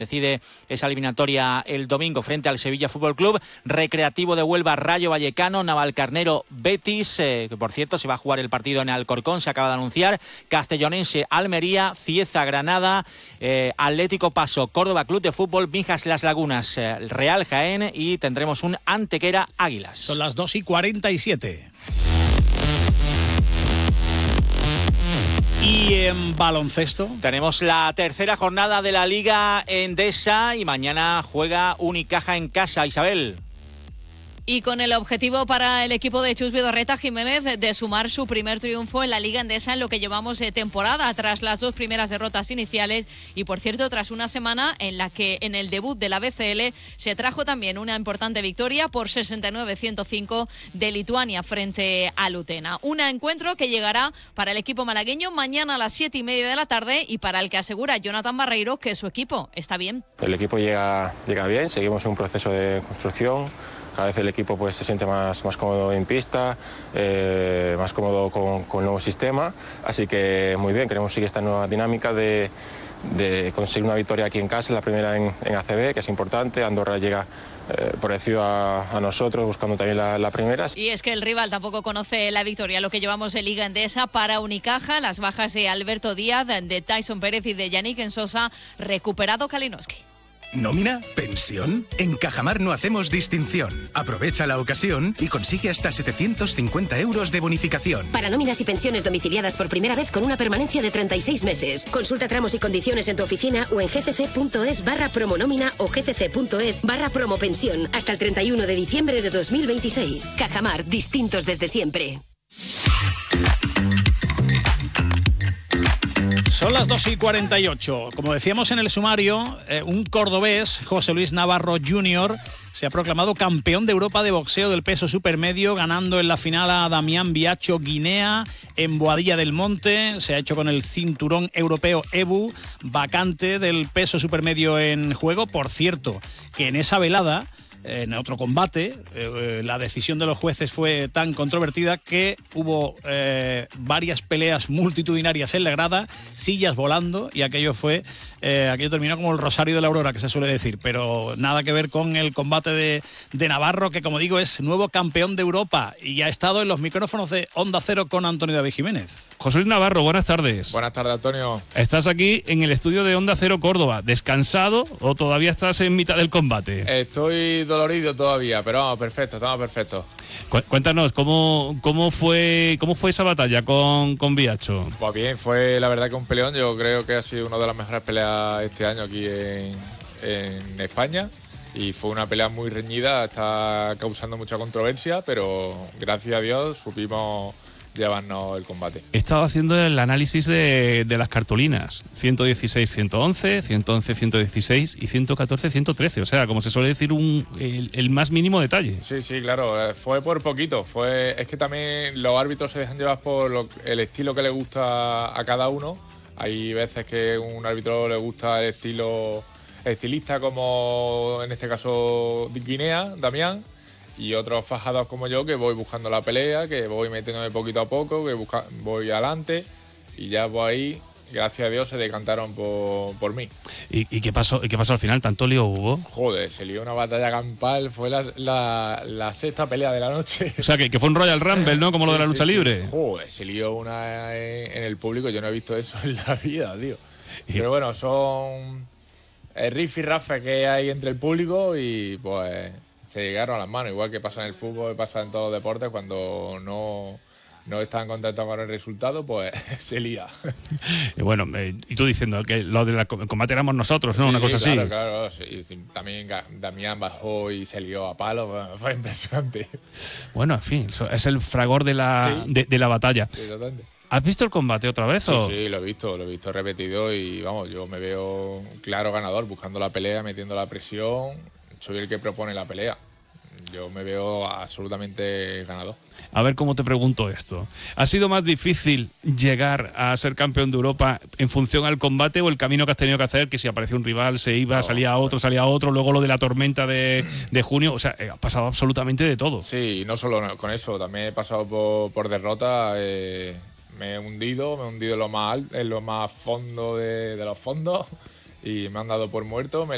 decide esa eliminatoria el domingo frente al Sevilla Fútbol Club. Recreativo de Huelva, Rayo Vallecano, Navalcarnero, Betis, que por cierto se va a jugar el partido en Alcorcón, se acaba de anunciar. Castellonense, Almería, Cieza, Granada, Atlético Paso, Córdoba Club de Fútbol, Mijas Las Lagunas, Real Jaén y tendremos un Antequera Águilas. Son las 2:47. Y en baloncesto tenemos la tercera jornada de la Liga Endesa y mañana juega Unicaja en casa. Isabel. Y con el objetivo para el equipo de Chus Vidorreta Jiménez de sumar su primer triunfo en la Liga Endesa en lo que llevamos de temporada, tras las 2 primeras derrotas iniciales y, por cierto, tras una semana en la que en el debut de la BCL se trajo también una importante victoria por 69-105 de Lituania frente a Lutena. Un encuentro que llegará para el equipo malagueño mañana a las 7:30 de la tarde y para el que asegura Jonathan Barreiro que su equipo está bien. El equipo llega bien, seguimos un proceso de construcción. Cada vez el equipo pues, se siente más cómodo en pista, más cómodo con el nuevo sistema. Así que muy bien, queremos seguir esta nueva dinámica de conseguir una victoria aquí en casa, la primera en ACB, que es importante. Andorra llega parecido a nosotros, buscando también la primera. Y es que el rival tampoco conoce la victoria, lo que llevamos en Liga Endesa. Para Unicaja, las bajas de Alberto Díaz, de Tyson Pérez y de Yannick Ensosa, recuperado Kalinowski. ¿Nómina? ¿Pensión? En Cajamar no hacemos distinción. Aprovecha la ocasión y consigue hasta 750 euros de bonificación. Para nóminas y pensiones domiciliadas por primera vez con una permanencia de 36 meses. Consulta tramos y condiciones en tu oficina o en gcc.es/promonómina o gcc.es/promopensión hasta el 31 de diciembre de 2026. Cajamar, distintos desde siempre. Son las 2:48. Como decíamos en el sumario, un cordobés, José Luis Navarro Jr., se ha proclamado campeón de Europa de boxeo del peso supermedio, ganando en la final a Damián Biacho Guinea en Boadilla del Monte. Se ha hecho con el cinturón europeo EBU, vacante del peso supermedio en juego. Por cierto, que en esa velada, en otro combate, la decisión de los jueces fue tan controvertida que hubo varias peleas multitudinarias en la grada, sillas volando, y aquello terminó como el Rosario de la Aurora, que se suele decir, pero nada que ver con el combate de Navarro, que, como digo, es nuevo campeón de Europa y ha estado en los micrófonos de Onda Cero con Antonio David Jiménez. José Luis Navarro, buenas tardes. Buenas tardes, Antonio. ¿Estás aquí en el estudio de Onda Cero Córdoba, descansado o todavía estás en mitad del combate? Estoy dolorido todavía, pero vamos, perfecto, estamos perfectos. Cuéntanos, ¿cómo fue esa batalla con Biacho? Pues bien, fue la verdad que un peleón. Yo creo que ha sido una de las mejores peleas este año aquí en España. Y fue una pelea muy reñida, está causando mucha controversia, pero gracias a Dios supimos llevarnos el combate. He estado haciendo el análisis de las cartulinas: 116-111, 111-116 y 114-113. O sea, como se suele decir, el más mínimo detalle. Sí, claro, fue por poquito. Es que también los árbitros se dejan llevar por el estilo que le gusta a cada uno. Hay veces que a un árbitro le gusta el estilo estilista, como en este caso Guinea, Damián, y otros fajados como yo, que voy buscando la pelea, que voy metiéndome poquito a poco, que voy adelante, y ya pues ahí, gracias a Dios, se decantaron por mí. ¿Y qué pasó al final? ¿Tanto lío hubo? Joder, se lió una batalla campal, fue la sexta pelea de la noche. O sea, que fue un Royal Rumble, ¿no? Como lo de la lucha libre. Joder, se lió una en el público, yo no he visto eso en la vida, tío. Pero bueno, son el riff y rafa que hay entre el público y pues se llegaron a las manos, igual que pasa en el fútbol, pasa en todos los deportes. Cuando no están contentos con el resultado, pues se lía. Y bueno, y tú diciendo que lo del combate éramos nosotros, ¿no? Sí, una cosa así. Claro. Sí, también Damián bajó y se lió a palos, fue impresionante. Bueno, en fin, es el fragor de la batalla. Sí, totalmente. ¿Has visto el combate otra vez? Sí, lo he visto repetido y vamos, yo me veo un claro ganador, buscando la pelea, metiendo la presión. Soy el que propone la pelea. Yo me veo absolutamente ganador. A ver cómo te pregunto esto. ¿Ha sido más difícil llegar a ser campeón de Europa en función al combate o el camino que has tenido que hacer? Que si aparecía un rival, se iba, salía otro, luego lo de la tormenta de junio. O sea, ha pasado absolutamente de todo. Sí, y no solo con eso, también he pasado por derrota. Me he hundido en lo más fondo de los fondos y me han dado por muerto.